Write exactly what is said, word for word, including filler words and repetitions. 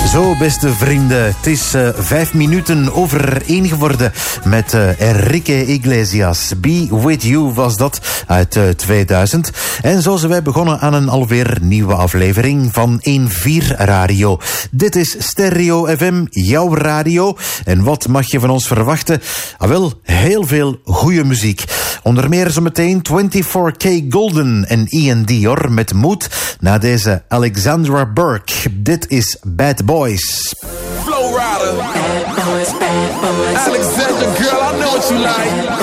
Zo, beste vrienden, het is uh, vijf minuten over één geworden met uh, Enrique Iglesias. Be With You was dat uit uh, tweeduizend. En zo zijn wij begonnen aan een alweer nieuwe aflevering van één vier Radio. Dit is Stereo F M, jouw radio. En wat mag je van ons verwachten? Ah, wel, heel veel goede muziek. Onder meer zometeen vierentwintig K Golden en Ian Dior met Moed na deze Alexandra Burke. Dit is Bad Boys. Flow Rider. Bad boys, bad boys. Alexandra, girl, I know what you like.